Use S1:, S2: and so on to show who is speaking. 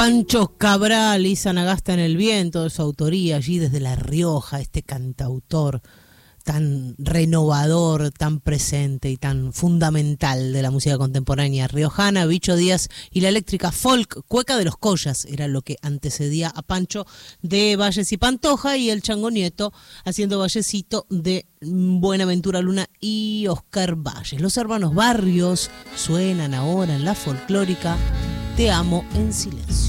S1: Pancho Cabral y Sanagasta en el viento, de su autoría allí desde La Rioja, este cantautor tan renovador, tan presente y tan fundamental de la música contemporánea riojana. Bicho Díaz y la eléctrica folk, Cueca de los Collas, era lo que antecedía a Pancho, de Valles y Pantoja, y el Chango Nieto haciendo Vallecito de Buenaventura Luna y Oscar Valles. Los Hermanos Barrios suenan ahora en la folclórica Te amo en silencio.